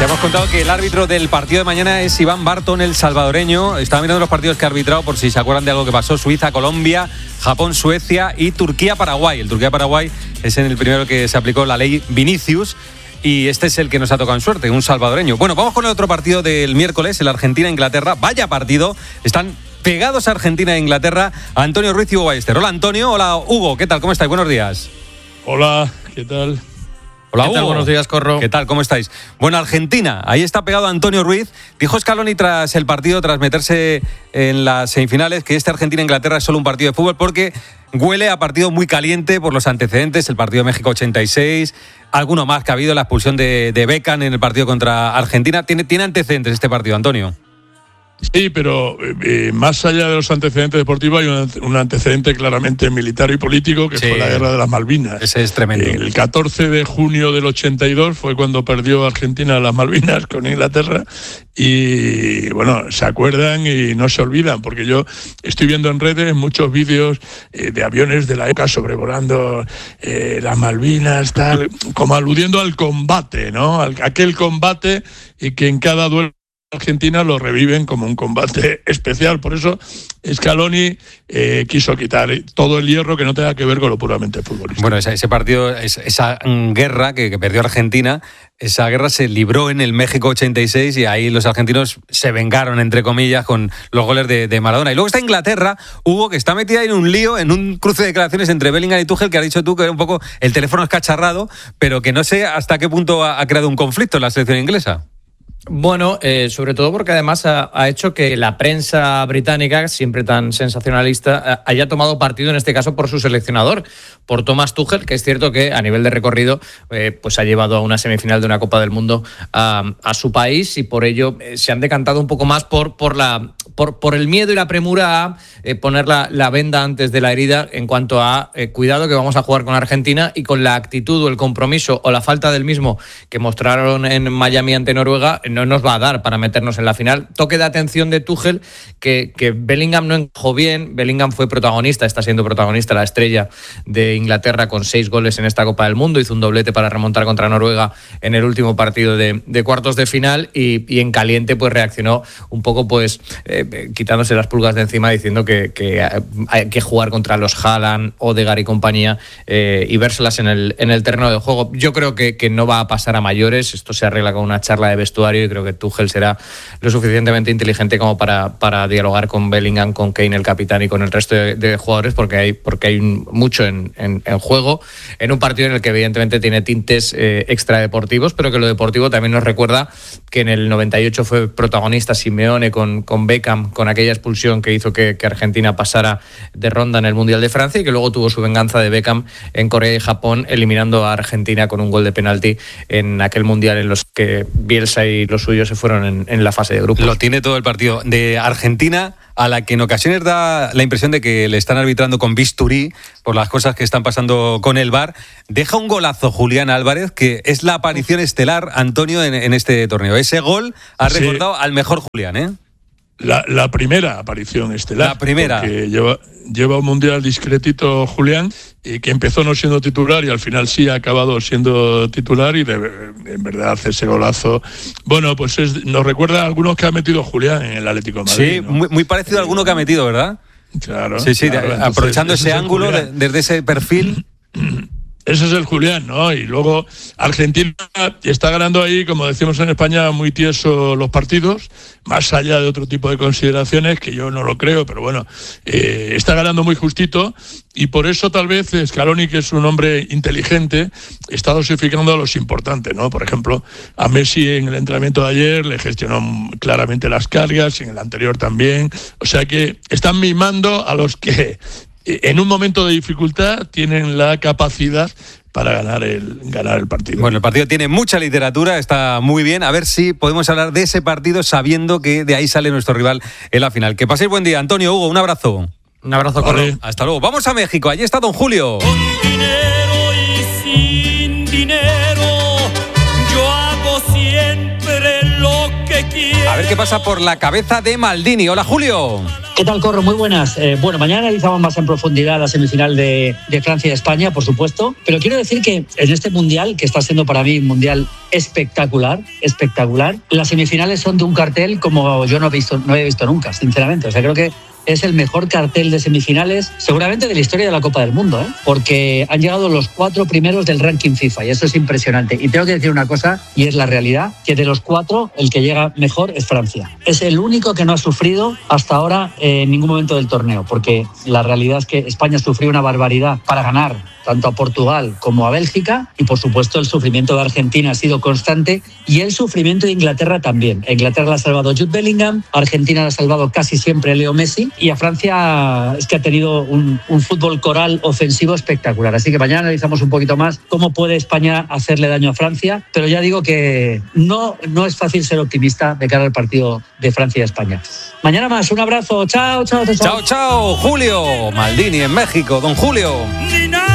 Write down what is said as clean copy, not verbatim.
Ya hemos contado que el árbitro del partido de mañana es Iván Barton, el salvadoreño. Estaba mirando los partidos que ha arbitrado por si se acuerdan de algo que pasó. Suiza, Colombia, Japón, Suecia y Turquía, Paraguay. El Turquía-Paraguay es en el primero que se aplicó la ley Vinicius. Y este es el que nos ha tocado en suerte, un salvadoreño. Bueno, vamos con el otro partido del miércoles, el Argentina-Inglaterra. Vaya partido. Están pegados a Argentina e Inglaterra. Antonio Ruiz y Hugo Ballester. Hola, Antonio. Hola, Hugo. ¿Qué tal? ¿Cómo estáis? Buenos días. Hola, ¿qué tal? Hola, ¿Qué tal? Hugo. Buenos días, Corro. ¿Qué tal? ¿Cómo estáis? Bueno, Argentina, ahí está pegado Antonio Ruiz. Dijo Scaloni tras el partido, tras meterse en las semifinales, que este Argentina-Inglaterra es solo un partido de fútbol porque huele a partido muy caliente por los antecedentes, el partido de México 86, alguno más que ha habido, la expulsión de Beckham en el partido contra Argentina. ¿Tiene antecedentes este partido, Antonio? Sí, pero más allá de los antecedentes deportivos hay un antecedente claramente militar y político que fue la Guerra de las Malvinas. Ese es tremendo. El 14 de junio del 82 fue cuando perdió Argentina las Malvinas con Inglaterra y, bueno, se acuerdan y no se olvidan, porque yo estoy viendo en redes muchos vídeos de aviones de la época sobrevolando las Malvinas, tal, como aludiendo al combate, ¿no? Aquel combate y que en cada duelo Argentina lo reviven como un combate especial. Por eso Scaloni quiso quitar todo el hierro que no tenga que ver con lo puramente futbolístico. Bueno, ese partido, esa guerra que perdió Argentina, esa guerra se libró en el México 86 y ahí los argentinos se vengaron, entre comillas, con los goles de Maradona. Y luego está Inglaterra, Hugo, que está metida en un lío, en un cruce de declaraciones entre Bellingham y Tuchel, que has dicho tú que era un poco el teléfono escacharrado, pero que no sé hasta qué punto ha creado un conflicto en la selección inglesa. Bueno, sobre todo porque además ha hecho que la prensa británica, siempre tan sensacionalista, haya tomado partido en este caso por su seleccionador, por Thomas Tuchel, que es cierto que a nivel de recorrido pues ha llevado a una semifinal de una Copa del Mundo a su país y por ello se han decantado un poco más por el miedo y la premura a poner la venda antes de la herida en cuanto a cuidado que vamos a jugar con Argentina, y con la actitud o el compromiso o la falta del mismo que mostraron en Miami ante Noruega no nos va a dar para meternos en la final. Toque de atención de Tuchel que Bellingham no encajó bien. Bellingham fue protagonista, está siendo protagonista, la estrella de Inglaterra, con 6 goles en esta Copa del Mundo. Hizo un doblete para remontar contra Noruega en el último partido de cuartos de final y en caliente pues reaccionó un poco pues quitándose las pulgas de encima, diciendo que hay que jugar contra los Haaland, Odegaard y compañía y vérselas en el terreno de juego. Yo creo que no va a pasar a mayores. Esto se arregla con una charla de vestuario y creo que Tuchel será lo suficientemente inteligente como para dialogar con Bellingham, con Kane, el capitán, y con el resto de jugadores, porque hay mucho en juego, en un partido en el que evidentemente tiene tintes extradeportivos, pero que lo deportivo también nos recuerda que en el 98 fue protagonista Simeone con Beckham, con aquella expulsión que hizo que Argentina pasara de ronda en el Mundial de Francia, y que luego tuvo su venganza de Beckham en Corea y Japón, eliminando a Argentina con un gol de penalti en aquel Mundial en los que Bielsa y los suyos se fueron en la fase de grupos. Lo tiene todo el partido de Argentina, a la que en ocasiones da la impresión de que le están arbitrando con bisturí por las cosas que están pasando con el VAR. Deja un golazo Julián Álvarez, que es la aparición estelar, Antonio, en este torneo. Ese gol ha recordado al mejor Julián, ¿eh? La primera aparición estelar. La primera. Porque lleva un mundial discretito Julián, y que empezó no siendo titular y al final sí ha acabado siendo titular, y en verdad hace ese golazo. Bueno, pues nos recuerda a algunos que ha metido Julián en el Atlético de Madrid. Sí, ¿no? muy parecido a alguno que ha metido, ¿verdad? Claro. Sí, claro, entonces, aprovechando ese ángulo desde ese perfil. Ese es el Julián, ¿no? Y luego Argentina está ganando ahí, como decimos en España, muy tieso los partidos, más allá de otro tipo de consideraciones, que yo no lo creo, pero bueno, está ganando muy justito, y por eso tal vez Scaloni, que es un hombre inteligente, está dosificando a los importantes, ¿no? Por ejemplo, a Messi en el entrenamiento de ayer le gestionó claramente las cargas, y en el anterior también. O sea que están mimando a los que en un momento de dificultad tienen la capacidad para ganar el partido. Bueno, el partido tiene mucha literatura, está muy bien. A ver si podemos hablar de ese partido sabiendo que de ahí sale nuestro rival en la final. Que paséis buen día. Antonio, Hugo, un abrazo. Un abrazo, vale. Hasta luego. Vamos a México. Allí está don Julio. Con dinero y sin dinero, yo hago siempre lo que que quiero. A ver qué pasa por la cabeza de Maldini. Hola, Julio. ¿Qué tal, Corro? Muy buenas. Bueno, mañana analizamos más en profundidad la semifinal de Francia y España, por supuesto. Pero quiero decir que en este Mundial, que está siendo para mí un Mundial espectacular, las semifinales son de un cartel como yo no había visto nunca, sinceramente. O sea, creo que es el mejor cartel de semifinales seguramente de la historia de la Copa del Mundo, porque han llegado los 4 primeros del ranking FIFA y eso es impresionante. Y tengo que decir una cosa, y es la realidad, que de los 4 el que llega mejor es Francia. Es el único que no ha sufrido hasta ahora en ningún momento del torneo, porque la realidad es que España sufrió una barbaridad para ganar tanto a Portugal como a Bélgica, y por supuesto el sufrimiento de Argentina ha sido constante y el sufrimiento de Inglaterra también. A Inglaterra la ha salvado Jude Bellingham, a Argentina la ha salvado casi siempre Leo Messi, y a Francia es que ha tenido un fútbol coral ofensivo espectacular. Así que mañana analizamos un poquito más cómo puede España hacerle daño a Francia, pero ya digo que no es fácil ser optimista de cara al partido de Francia y España. Mañana más, un abrazo, chao. Chao, Julio. Maldini en México, don Julio. Ni nada